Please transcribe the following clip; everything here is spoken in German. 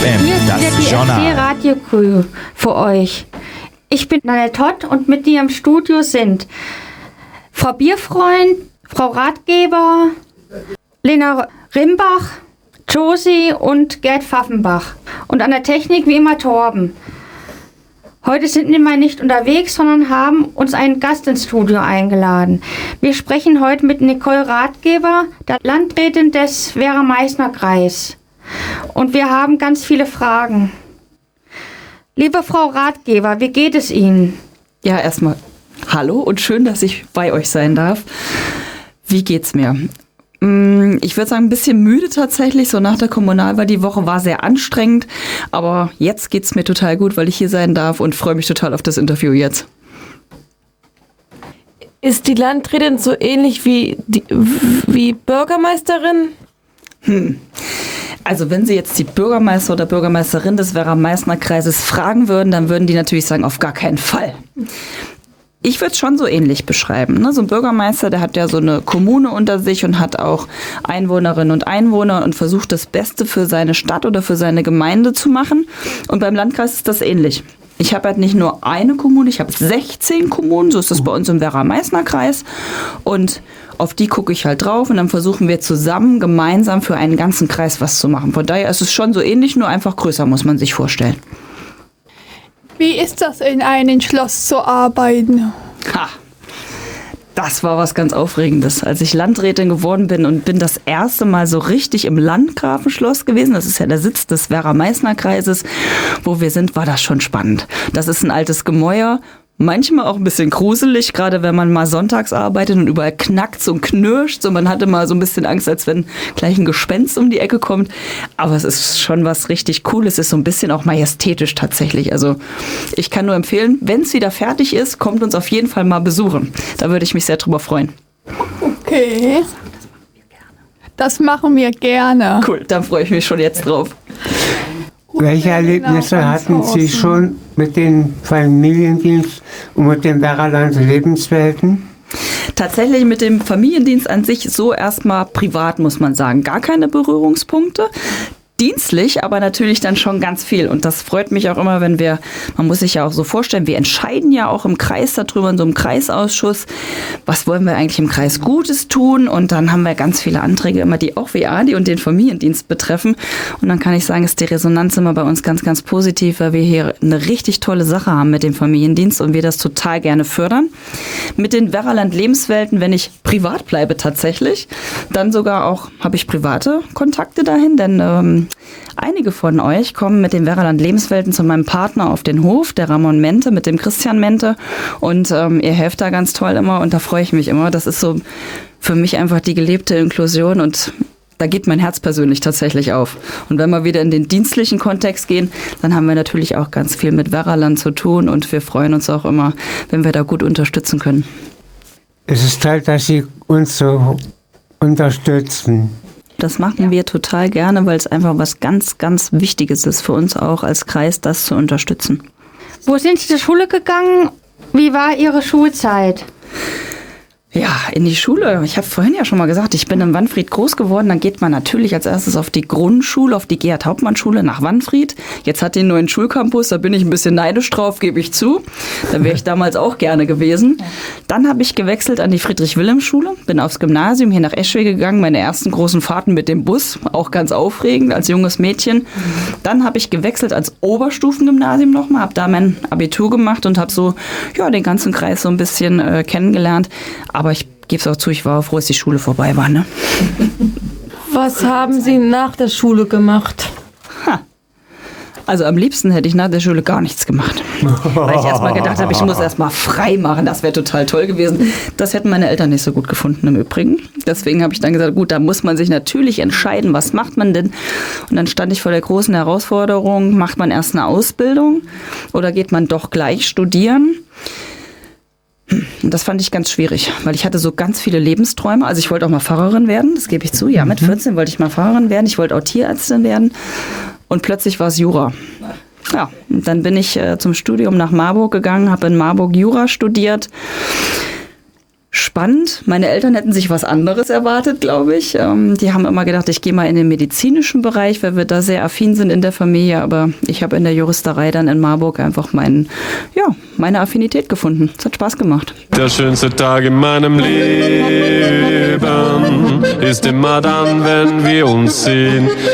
FM, Hier ist wieder die SD-Radio-Crew für euch. Ich bin Nanette Todd und mit mir im Studio sind Frau Bierfreund, Frau Ratgeber, Lena Rimbach, Josie und Gerd Pfaffenbach. Und an der Technik wie immer Torben. Heute sind wir mal nicht unterwegs, sondern haben uns einen Gast ins Studio eingeladen. Wir sprechen heute mit Nicole Ratgeber, der Landrätin des Werra-Meißner-Kreis. Und wir haben ganz viele Fragen. Liebe Frau Ratgeber, wie geht es Ihnen? Ja, erstmal hallo und schön, dass ich bei euch sein darf. Wie geht's mir? Ich würde sagen, ein bisschen müde tatsächlich. So nach der Kommunalwahl, die Woche war sehr anstrengend. Aber jetzt geht's mir total gut, weil ich hier sein darf und freue mich total auf das Interview jetzt. Ist die Landrätin so ähnlich wie Bürgermeisterin? Also wenn Sie jetzt die Bürgermeister oder Bürgermeisterin des Werra-Meißner-Kreises fragen würden, dann würden die natürlich sagen, auf gar keinen Fall. Ich würde es schon so ähnlich beschreiben. Ne? So ein Bürgermeister, der hat ja so eine Kommune unter sich und hat auch Einwohnerinnen und Einwohner und versucht das Beste für seine Stadt oder für seine Gemeinde zu machen. Und beim Landkreis ist das ähnlich. Ich habe halt nicht nur eine Kommune, ich habe 16 Kommunen, so ist das bei uns im Werra-Meißner-Kreis. Und auf die gucke ich halt drauf und dann versuchen wir zusammen, gemeinsam für einen ganzen Kreis was zu machen. Von daher ist es schon so ähnlich, nur einfach größer, muss man sich vorstellen. Wie ist das, in einem Schloss zu arbeiten? Ha! Das war was ganz Aufregendes. Als ich Landrätin geworden bin und bin das erste Mal so richtig im Landgrafenschloss gewesen, das ist ja der Sitz des Werra-Meißner-Kreises, wo wir sind, war das schon spannend. Das ist ein altes Gemäuer, manchmal auch ein bisschen gruselig, gerade wenn man mal sonntags arbeitet und überall knackt und knirscht. So, man hatte mal so ein bisschen Angst, als wenn gleich ein Gespenst um die Ecke kommt. Aber es ist schon was richtig Cooles. Es ist so ein bisschen auch majestätisch tatsächlich. Also ich kann nur empfehlen, wenn es wieder fertig ist, kommt uns auf jeden Fall mal besuchen. Da würde ich mich sehr drüber freuen. Okay. Das machen wir gerne. Cool, dann freue ich mich schon jetzt drauf. Welche Erlebnisse hatten Sie schon mit dem Familiendienst und mit den Werraland Lebenswelten? Tatsächlich mit dem Familiendienst an sich so erstmal privat, muss man sagen. Gar keine Berührungspunkte. Dienstlich, aber natürlich dann schon ganz viel. Und das freut mich auch immer, wenn man muss sich ja auch so vorstellen, wir entscheiden ja auch im Kreis darüber, in so einem Kreisausschuss, was wollen wir eigentlich im Kreis Gutes tun? Und dann haben wir ganz viele Anträge immer, die auch WADI und den Familiendienst betreffen. Und dann kann ich sagen, ist die Resonanz immer bei uns ganz, ganz positiv, weil wir hier eine richtig tolle Sache haben mit dem Familiendienst und wir das total gerne fördern. Mit den Werraland Lebenswelten, wenn ich privat bleibe tatsächlich, dann sogar auch habe ich private Kontakte dahin, denn einige von euch kommen mit den Werraland Lebenswelten zu meinem Partner auf den Hof, der Ramon Mente, mit dem Christian Mente. Und ihr helft da ganz toll immer und da freue ich mich immer. Das ist so für mich einfach die gelebte Inklusion und da geht mein Herz persönlich tatsächlich auf. Und wenn wir wieder in den dienstlichen Kontext gehen, dann haben wir natürlich auch ganz viel mit Werraland zu tun und wir freuen uns auch immer, wenn wir da gut unterstützen können. Es ist toll, dass Sie uns so unterstützen. Das machen wir total gerne, weil es einfach was ganz, ganz Wichtiges ist für uns auch als Kreis, das zu unterstützen. Wo sind Sie zur Schule gegangen? Wie war Ihre Schulzeit? Ja, in die Schule. Ich habe vorhin ja schon mal gesagt, ich bin in Wanfried groß geworden. Dann geht man natürlich als erstes auf die Grundschule, auf die Gerhard-Hauptmann-Schule nach Wanfried. Jetzt hat die einen neuen Schulcampus, da bin ich ein bisschen neidisch drauf, gebe ich zu. Da wäre ich damals auch gerne gewesen. Dann habe ich gewechselt an die Friedrich-Wilhelm-Schule, bin aufs Gymnasium hier nach Eschwege gegangen, meine ersten großen Fahrten mit dem Bus, auch ganz aufregend als junges Mädchen. Dann habe ich gewechselt ans Oberstufengymnasium nochmal, habe da mein Abitur gemacht und habe so den ganzen Kreis so ein bisschen kennengelernt. Aber ich gebe es auch zu, ich war froh, dass die Schule vorbei war. Ne? Was haben Sie nach der Schule gemacht? Also am liebsten hätte ich nach der Schule gar nichts gemacht. Weil ich erstmal gedacht habe, ich muss erstmal frei machen. Das wäre total toll gewesen. Das hätten meine Eltern nicht so gut gefunden im Übrigen. Deswegen habe ich dann gesagt, gut, da muss man sich natürlich entscheiden, was macht man denn? Und dann stand ich vor der großen Herausforderung, macht man erst eine Ausbildung oder geht man doch gleich studieren? Und das fand ich ganz schwierig, weil ich hatte so ganz viele Lebensträume. Also ich wollte auch mal Pfarrerin werden, das gebe ich zu. Ja, mit 14 wollte ich mal Pfarrerin werden. Ich wollte auch Tierärztin werden. Und plötzlich war es Jura. Ja, und dann bin ich zum Studium nach Marburg gegangen, habe in Marburg Jura studiert. spannend. Meine Eltern hätten sich was anderes erwartet, glaube ich. Die haben immer gedacht, ich gehe mal in den medizinischen Bereich, weil wir da sehr affin sind in der Familie. Aber ich habe in der Juristerei dann in Marburg einfach meine Affinität gefunden. Es hat Spaß gemacht. Der schönste Tag in meinem Leben ist immer dann, wenn wir uns sehen.